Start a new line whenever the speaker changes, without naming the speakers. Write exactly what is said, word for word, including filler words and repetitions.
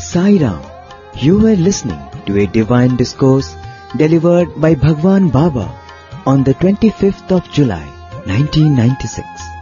Sai Ram. You were listening to a divine discourse delivered by Bhagwan Baba on the twenty-fifth of July, nineteen ninety-six.